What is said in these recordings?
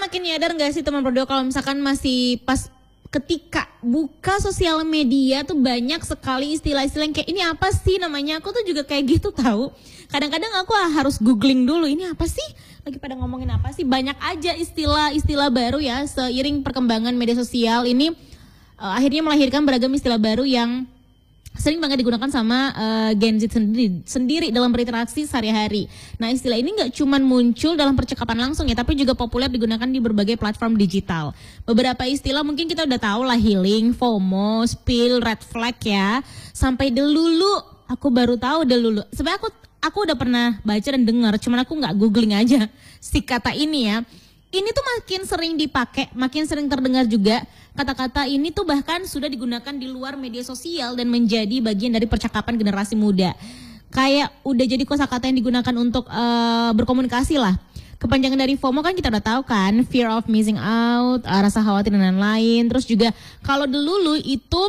makin nyadar gak sih teman berdua kalau misalkan masih pas ketika buka sosial media tuh banyak sekali istilah-istilah yang kayak ini apa sih namanya, aku tuh juga kayak gitu tahu. Kadang-kadang aku harus googling dulu ini apa sih, lagi pada ngomongin apa sih, banyak aja istilah-istilah baru ya seiring perkembangan media sosial ini akhirnya melahirkan beragam istilah baru yang sering banget digunakan sama Gen Z sendiri dalam berinteraksi sehari-hari. Nah istilah ini gak cuma muncul dalam percakapan langsung ya, tapi juga populer digunakan di berbagai platform digital. Beberapa istilah mungkin kita udah tahu lah, healing, FOMO, spill, red flag ya. Sampai delulu, aku baru tahu delulu. Sebenarnya aku udah pernah baca dan dengar, cuman aku gak googling aja si kata ini ya. Ini tuh makin sering dipakai, makin sering terdengar juga. Kata-kata ini tuh bahkan sudah digunakan di luar media sosial dan menjadi bagian dari percakapan generasi muda. Kayak udah jadi kosakata yang digunakan untuk berkomunikasi lah. Kepanjangan dari FOMO kan kita udah tahu kan, fear of missing out, rasa khawatir dan lain-lain. Terus juga kalau dulu itu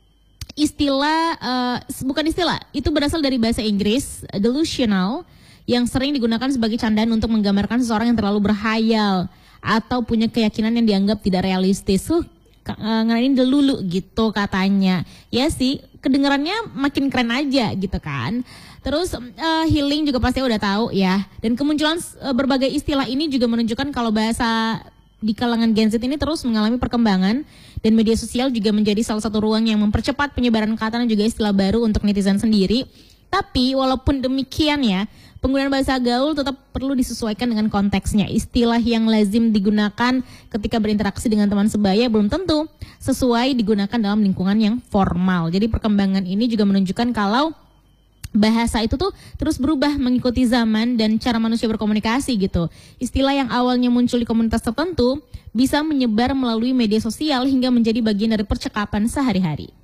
istilah, bukan istilah, itu berasal dari bahasa Inggris, delusional, yang sering digunakan sebagai candaan untuk menggambarkan seseorang yang terlalu berhayal atau punya keyakinan yang dianggap tidak realistis. Ngelain delulu gitu katanya. Ya sih, kedengarannya makin keren aja gitu kan. Terus healing juga pasti udah tahu ya. Dan kemunculan berbagai istilah ini juga menunjukkan kalau bahasa di kalangan Gen Z ini terus mengalami perkembangan, dan media sosial juga menjadi salah satu ruang yang mempercepat penyebaran kata dan juga istilah baru untuk netizen sendiri. Tapi walaupun demikian ya, penggunaan bahasa gaul tetap perlu disesuaikan dengan konteksnya. Istilah yang lazim digunakan ketika berinteraksi dengan teman sebaya belum tentu sesuai digunakan dalam lingkungan yang formal. Jadi perkembangan ini juga menunjukkan kalau bahasa itu tuh terus berubah mengikuti zaman dan cara manusia berkomunikasi gitu. Istilah yang awalnya muncul di komunitas tertentu bisa menyebar melalui media sosial hingga menjadi bagian dari percakapan sehari-hari.